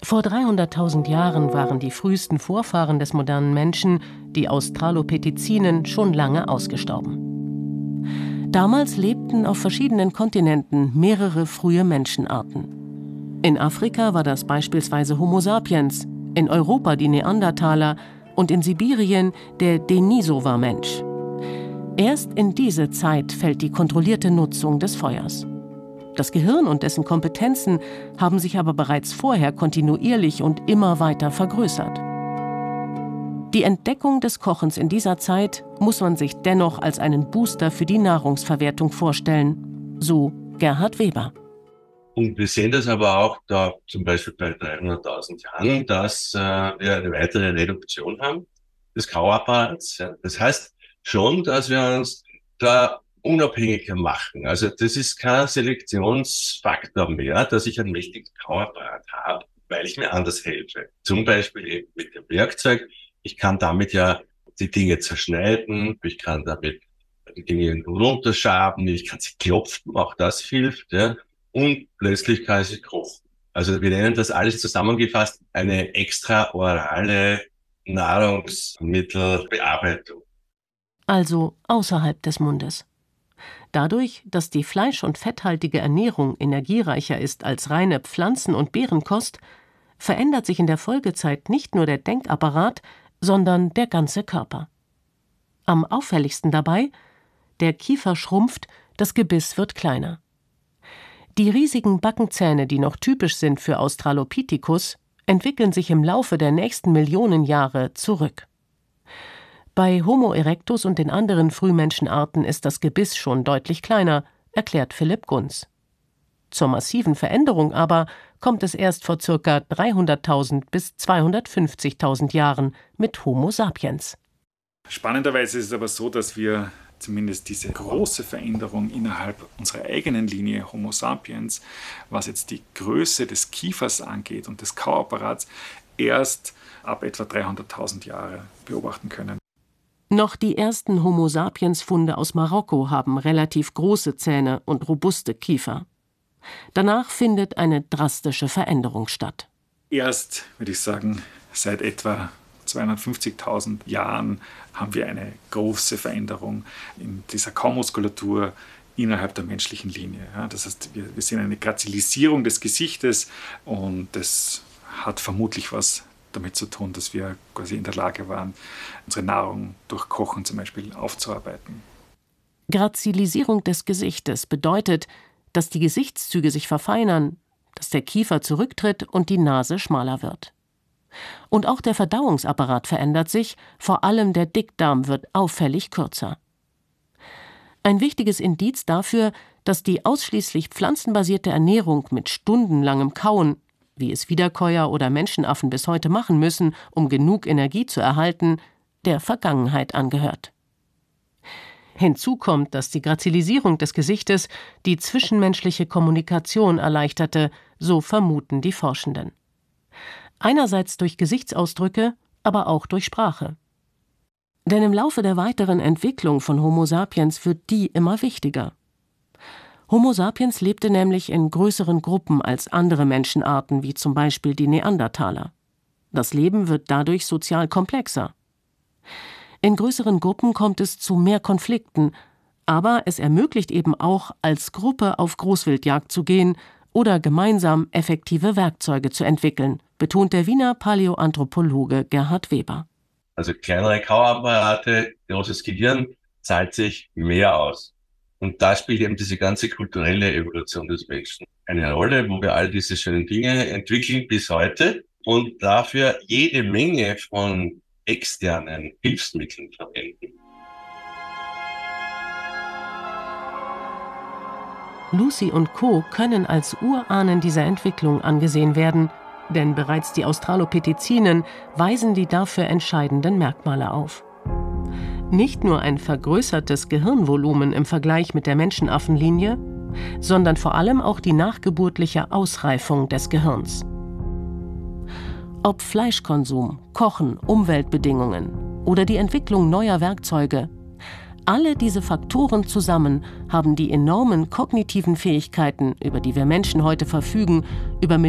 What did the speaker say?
Vor 300.000 Jahren waren die frühesten Vorfahren des modernen Menschen, die Australopithecinen, schon lange ausgestorben. Damals lebten auf verschiedenen Kontinenten mehrere frühe Menschenarten. In Afrika war das beispielsweise Homo sapiens, in Europa die Neandertaler und in Sibirien der Denisova-Mensch. Erst in diese Zeit fällt die kontrollierte Nutzung des Feuers. Das Gehirn und dessen Kompetenzen haben sich aber bereits vorher kontinuierlich und immer weiter vergrößert. Die Entdeckung des Kochens in dieser Zeit muss man sich dennoch als einen Booster für die Nahrungsverwertung vorstellen, so Gerhard Weber. Und wir sehen das aber auch da zum Beispiel bei 300.000 Jahren, dass wir eine weitere Reduktion haben des Kauapparats. Das heißt schon, dass wir uns da unabhängiger machen. Also das ist kein Selektionsfaktor mehr, dass ich einen mächtigen Kauapparat habe, weil ich mir anders helfe. Zum Beispiel eben mit dem Werkzeug. Ich kann damit ja die Dinge zerschneiden, ich kann damit die Dinge runterschaben, ich kann sie klopfen, auch das hilft, ja. Und letztlich kann ich sie kochen. Also wir nennen das alles zusammengefasst eine extraorale Nahrungsmittelbearbeitung. Also außerhalb des Mundes. Dadurch, dass die fleisch- und fetthaltige Ernährung energiereicher ist als reine Pflanzen- und Beerenkost, verändert sich in der Folgezeit nicht nur der Denkapparat, sondern der ganze Körper. Am auffälligsten dabei: der Kiefer schrumpft, das Gebiss wird kleiner. Die riesigen Backenzähne, die noch typisch sind für Australopithecus, entwickeln sich im Laufe der nächsten Millionen Jahre zurück. Bei Homo erectus und den anderen Frühmenschenarten ist das Gebiss schon deutlich kleiner, erklärt Philipp Gunz. Zur massiven Veränderung aber kommt es erst vor ca. 300.000 bis 250.000 Jahren mit Homo sapiens. Spannenderweise ist es aber so, dass wir zumindest diese große Veränderung innerhalb unserer eigenen Linie Homo sapiens, was jetzt die Größe des Kiefers angeht und des Kauapparats, erst ab etwa 300.000 Jahre beobachten können. Noch die ersten Homo sapiens-Funde aus Marokko haben relativ große Zähne und robuste Kiefer. Danach findet eine drastische Veränderung statt. Erst, würde ich sagen, seit etwa 250.000 Jahren haben wir eine große Veränderung in dieser Kaumuskulatur innerhalb der menschlichen Linie. Ja, das heißt, wir sehen eine Grazilisierung des Gesichtes und das hat vermutlich was damit zu tun, dass wir quasi in der Lage waren, unsere Nahrung durch Kochen zum Beispiel aufzuarbeiten. Grazilisierung des Gesichtes bedeutet, dass die Gesichtszüge sich verfeinern, dass der Kiefer zurücktritt und die Nase schmaler wird. Und auch der Verdauungsapparat verändert sich, vor allem der Dickdarm wird auffällig kürzer. Ein wichtiges Indiz dafür, dass die ausschließlich pflanzenbasierte Ernährung mit stundenlangem Kauen, wie es Wiederkäuer oder Menschenaffen bis heute machen müssen, um genug Energie zu erhalten, der Vergangenheit angehört. Hinzu kommt, dass die Grazilisierung des Gesichtes die zwischenmenschliche Kommunikation erleichterte, so vermuten die Forschenden. Einerseits durch Gesichtsausdrücke, aber auch durch Sprache. Denn im Laufe der weiteren Entwicklung von Homo sapiens wird die immer wichtiger. Homo sapiens lebte nämlich in größeren Gruppen als andere Menschenarten, wie zum Beispiel die Neandertaler. Das Leben wird dadurch sozial komplexer. In größeren Gruppen kommt es zu mehr Konflikten, aber es ermöglicht eben auch, als Gruppe auf Großwildjagd zu gehen oder gemeinsam effektive Werkzeuge zu entwickeln, betont der Wiener Paläoanthropologe Gerhard Weber. Also kleinere Kauapparate, großes Gehirn zahlt sich mehr aus. Und da spielt eben diese ganze kulturelle Evolution des Menschen eine Rolle, wo wir all diese schönen Dinge entwickeln bis heute und dafür jede Menge von externen Hilfsmitteln verwenden. Lucy und Co. können als Urahnen dieser Entwicklung angesehen werden, denn bereits die Australopithecinen weisen die dafür entscheidenden Merkmale auf. Nicht nur ein vergrößertes Gehirnvolumen im Vergleich mit der Menschenaffenlinie, sondern vor allem auch die nachgeburtliche Ausreifung des Gehirns. Ob Fleischkonsum, Kochen, Umweltbedingungen oder die Entwicklung neuer Werkzeuge, alle diese Faktoren zusammen haben die enormen kognitiven Fähigkeiten, über die wir Menschen heute verfügen, über